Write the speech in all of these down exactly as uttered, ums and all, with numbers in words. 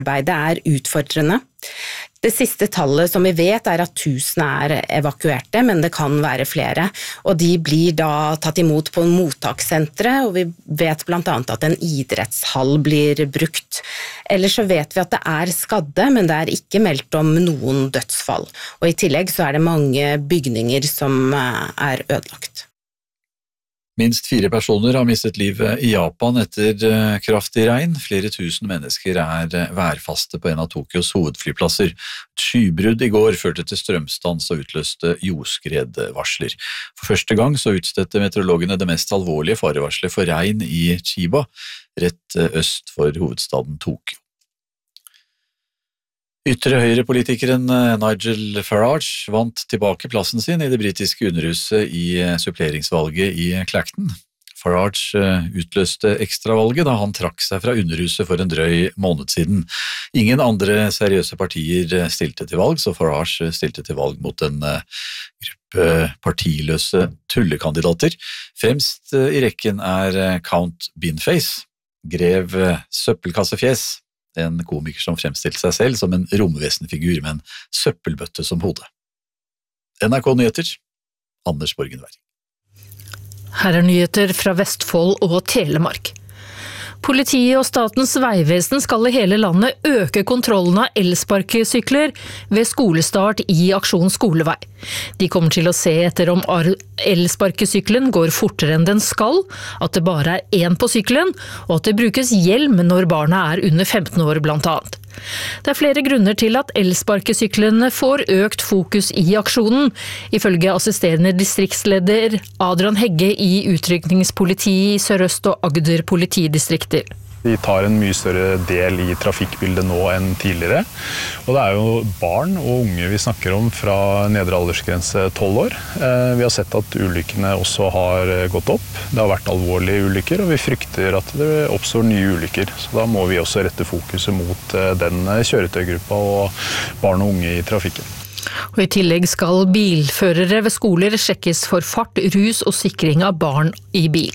Arbeidet er utfordrende. Det siste tallet som vi vet er at tusen er evakuerte, men det kan være flere. Og de blir da tatt imot på mottakssentre, og vi vet blant annet at en idrettshall blir brukt. Ellers så vet vi at det er skadde, men det er ikke meldt om noen dødsfall. Og i tillegg så er det mange bygninger som er ødelagt. Minst fire personer har mistet livet i Japan etter kraftig regn. Flere tusen mennesker er værfaste på en av Tokyos hovedflyplasser. Et skybrudd i går førte til strømstans og utløste jordskredvarsler. For første gang så utstedte meteorologene det mest alvorlige farevarselet for regn i Chiba, rett øst for hovedstaden Tokyo. Ytre høyrepolitikeren Nigel Farage vant tilbake plassen sin i det britiske underhuset i suppleringsvalget i Clacton. Farage utløste ekstravalget da han trakk seg fra underhuset for en drøy måned siden. Ingen andre seriøse partier stilte til valg, så Farage stilte til valg mot en gruppe partiløse tullekandidater. Fremst i rekken er Count Beanface, grev Søppelkassefjes, en komiker som fremstilte seg selv som en romvesenfigur med en søppelbøtte som hode. N R K Nyheter, Anders Borgenberg. Her er nyheter fra Vestfold og Telemark. Politiet og Statens vegvesen skal i hele landet øke kontrollen av elsparkesykler ved skolestart i Aksjon Skolevei. De kommer til å se etter om elsparkesykkelen går fortere enn den skal, at det bare er én på sykkelen, og at det brukes hjelm når barna er under femten år blant annet. Det er flere grunner til at elsparkesyklene får økt fokus i aksjonen, ifølge assisterende distriktsleder Adrian Hegge i utrykningspolitiet i Sør-Øst og Agder politidistrikter. De tar en mye større del i trafikkbildet nå enn tidligere. Og det er jo barn og unge vi snakker om fra nedre aldersgrense tolv år. Vi har sett at ulykkene også har gått opp. Det har vært alvorlige ulykker, og vi frykter at det oppstår nye ulykker. Så da må vi også rette fokuset mot den kjøretøygruppa og barn og unge i trafikken. Og i tillegg skal bilførere ved skoler sjekkes for fart, rus og sikring av barn i bil.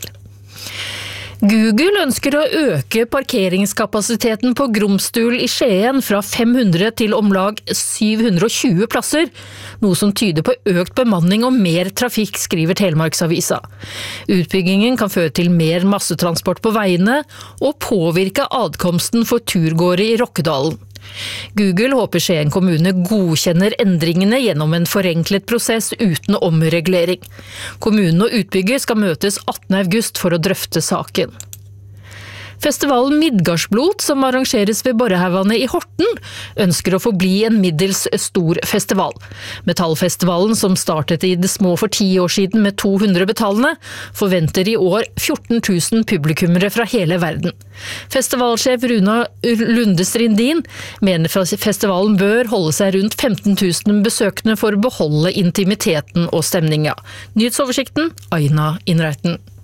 Google ønsker å øke parkeringskapasiteten på Gromstul i Skien fra fem hundre til om lag syv hundre og tjue plasser, noe som tyder på økt bemanning og mer trafikk, skriver Telemarksavisa. Utbyggingen kan føre til mer massetransport på veiene og påvirke adkomsten for turgåere i Rokkedalen. Google håper Skien kommune godkjenner endringene gjennom en forenklet prosess uten omregulering. Kommunen og utbygger skal møtes attende august for å drøfte saken. Festivalen Midgardsblot, som arrangeres ved Borrehaugane i Horten, ønsker å forbli en middels stor festival. Metallfestivalen, som startet i det små for ti år siden med to hundre betalende, forventer i år fjorten tusen publikummere fra hele verden. Festivalsjef Runa Lundestrindin mener festivalen bør holde seg rundt femten tusen besøkende for å beholde intimiteten og stemninga. Nyhetsoversikten, Aina Innreiten.